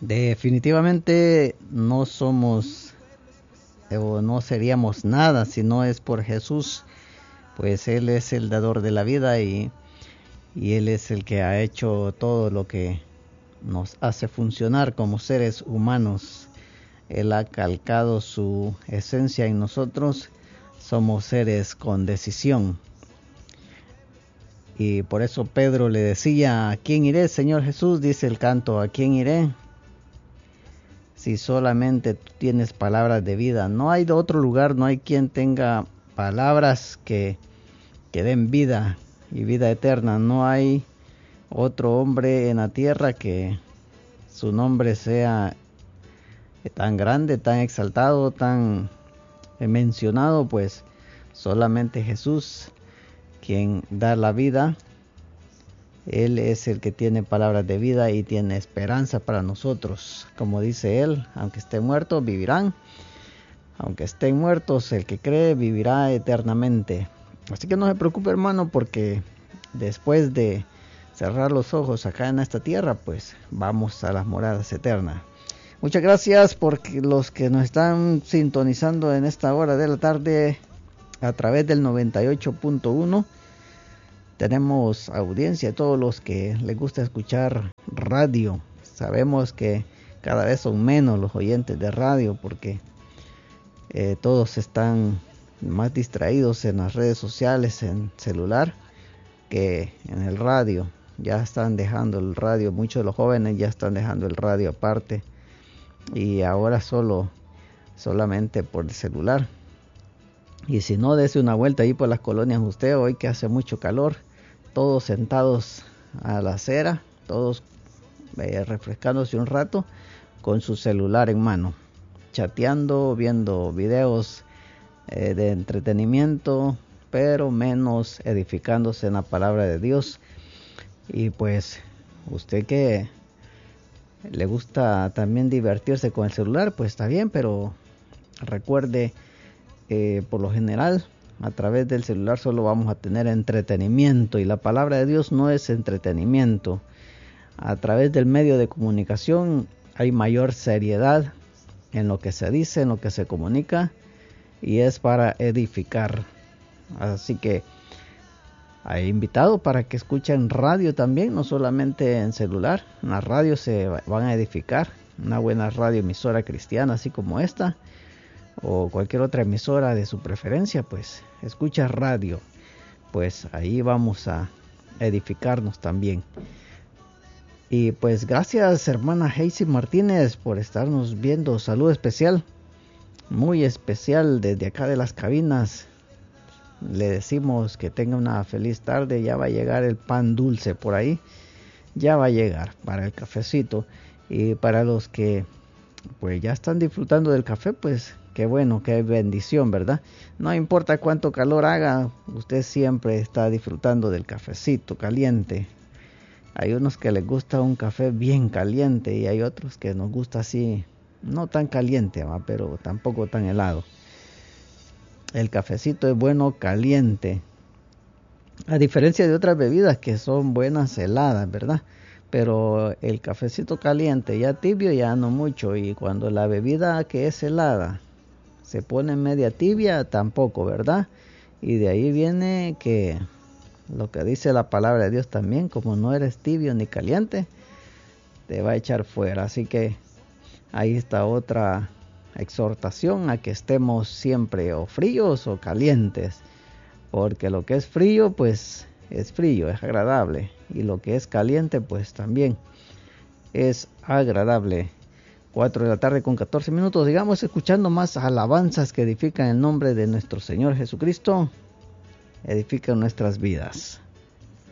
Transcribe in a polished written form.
Definitivamente no somos o no seríamos nada si no es por Jesús, pues Él es el dador de la vida y Él es el que ha hecho todo lo que nos hace funcionar como seres humanos. Él ha calcado su esencia en nosotros, somos seres con decisión. Y por eso Pedro le decía: ¿a quién iré, Señor Jesús? Dice el canto: ¿a quién iré? Si solamente tú tienes palabras de vida. No hay de otro lugar, no hay quien tenga palabras que den vida y vida eterna. No hay otro hombre en la tierra que su nombre sea tan grande, tan exaltado, tan mencionado, pues solamente Jesús, quien da la vida. Él es el que tiene palabras de vida y tiene esperanza para nosotros. Como dice Él: aunque estén muertos, vivirán. Aunque estén muertos, el que cree vivirá eternamente. Así que no se preocupe, hermano, porque después de cerrar los ojos acá en esta tierra, pues vamos a las moradas eternas. Muchas gracias por los que nos están sintonizando en esta hora de la tarde a través del 98.1. Tenemos audiencia a todos los que les gusta escuchar radio. Sabemos que cada vez son menos los oyentes de radio porque todos están más distraídos en las redes sociales, en celular, que en el radio. Ya están dejando el radio, muchos de los jóvenes ya están dejando el radio aparte y ahora solamente por el celular. Y si no, dese una vuelta ahí por las colonias usted, hoy que hace mucho calor, todos sentados a la acera, todos refrescándose un rato con su celular en mano, chateando, viendo videos de entretenimiento, pero menos edificándose en la palabra de Dios. Y pues usted que le gusta también divertirse con el celular, pues está bien, pero recuerde, por lo general a través del celular solo vamos a tener entretenimiento, y la palabra de Dios no es entretenimiento. A través del medio de comunicación hay mayor seriedad en lo que se dice, en lo que se comunica, y es para edificar. Así que hay invitado para que escuchen radio también, no solamente en celular. En la radio se van a edificar, una buena radioemisora cristiana así como esta, o cualquier otra emisora de su preferencia, pues escucha radio, pues ahí vamos a edificarnos también. Y pues gracias, hermana Heisy Martínez, por estarnos viendo. Saludo especial, muy especial desde acá de las cabinas. Le decimos que tenga una feliz tarde. Ya va a llegar el pan dulce por ahí, ya va a llegar para el cafecito. Y para los que pues ya están disfrutando del café, pues qué bueno, qué bendición, ¿verdad? No importa cuánto calor haga, usted siempre está disfrutando del cafecito caliente. Hay unos que les gusta un café bien caliente y hay otros que nos gusta así, no tan caliente, ¿va? Pero tampoco tan helado. El cafecito es bueno caliente, a diferencia de otras bebidas que son buenas heladas, ¿verdad? Pero el cafecito caliente, ya tibio, ya no mucho. Y cuando la bebida que es helada se pone media tibia, tampoco, ¿verdad? Y de ahí viene que lo que dice la palabra de Dios también: como no eres tibio ni caliente, te va a echar fuera. Así que ahí está otra exhortación a que estemos siempre o fríos o calientes, porque lo que es frío pues es frío, es agradable, y lo que es caliente pues también es agradable. 4 de la tarde con 14 minutos, digamos, escuchando más alabanzas que edifican el nombre de nuestro Señor Jesucristo, edifican nuestras vidas.